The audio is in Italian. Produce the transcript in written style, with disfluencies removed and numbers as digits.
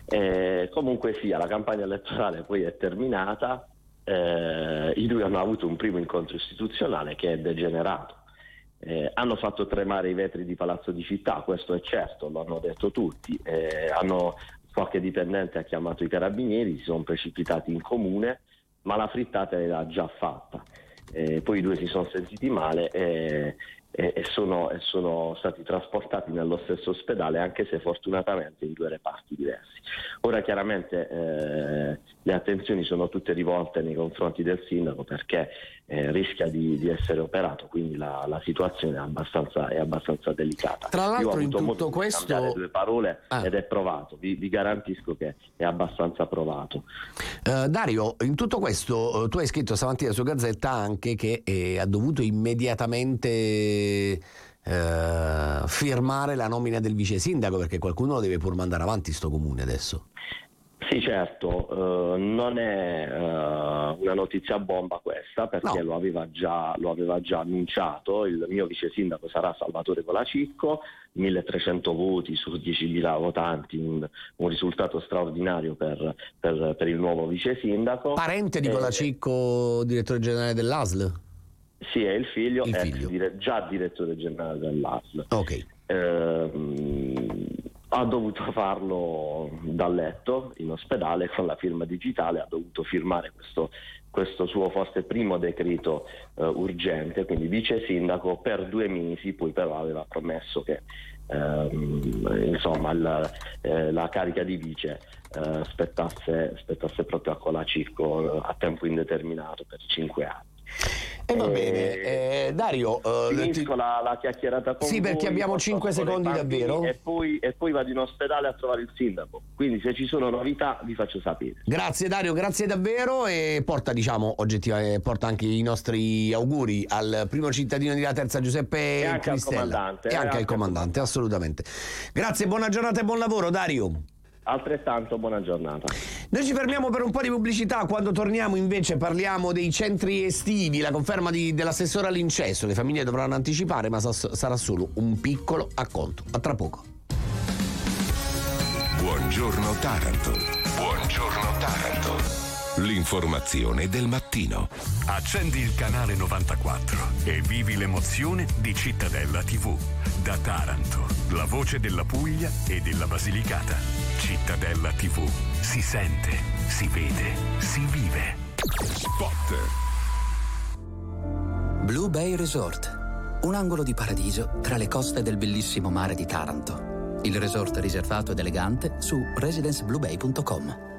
Comunque sia, la campagna elettorale poi è terminata, i due hanno avuto un primo incontro istituzionale che è degenerato. Hanno fatto tremare i vetri di Palazzo di Città, questo è certo, lo hanno detto tutti. Qualche dipendente ha chiamato i carabinieri, si sono precipitati in comune, ma la frittata era già fatta. Poi i due si sono sentiti male e sono stati trasportati nello stesso ospedale, anche se fortunatamente in due reparti diversi. Ora chiaramente le attenzioni sono tutte rivolte nei confronti del sindaco, perché rischia di essere operato, quindi la situazione è abbastanza delicata. Tra l'altro, io ho in avuto modo tutto di questo cambiare due parole ed è provato, vi garantisco che è abbastanza provato. Dario, in tutto questo tu hai scritto stamattina su Gazzetta anche che ha dovuto immediatamente firmare la nomina del vice sindaco, perché qualcuno lo deve pur mandare avanti sto comune adesso. Sì, certo, non è una notizia bomba questa, perché lo aveva già annunciato. Il mio vice sindaco sarà Salvatore Colacicco, 1300 voti su 10.000 votanti, un risultato straordinario per il nuovo vice sindaco. Parente di Colacicco, direttore generale dell'ASL? Sì, è il figlio. Già direttore generale dell'ASL. Ok. Ha dovuto farlo dal letto in ospedale con la firma digitale, ha dovuto firmare questo suo forse primo decreto urgente, quindi vice sindaco per 2 mesi, poi però aveva promesso che la carica di vice spettasse proprio a Colacicco a tempo indeterminato per 5 anni. E va bene, Dario, finisco la chiacchierata con sì, perché abbiamo 5 secondi davvero. E poi vado in ospedale a trovare il sindaco, quindi se ci sono novità vi faccio sapere. Grazie Dario, grazie davvero, e porta anche i nostri auguri al primo cittadino di La Terza, Giuseppe e anche Cristella, e anche al comandante, assolutamente. Grazie, buona giornata e buon lavoro Dario. Altrettanto, buona giornata. Noi ci fermiamo per un po' di pubblicità. Quando torniamo invece parliamo dei centri estivi, la conferma dell'assessore all'incesto. Le famiglie dovranno anticipare, ma sarà solo un piccolo acconto. A tra poco. Buongiorno Taranto. Buongiorno Taranto. L'informazione del mattino. Accendi il canale 94 e vivi l'emozione di Cittadella TV. Da Taranto, la voce della Puglia e della Basilicata. Cittadella TV. Si sente, si vede, si vive. Spot. Blue Bay Resort. Un angolo di paradiso tra le coste del bellissimo mare di Taranto. Il resort riservato ed elegante su residencebluebay.com.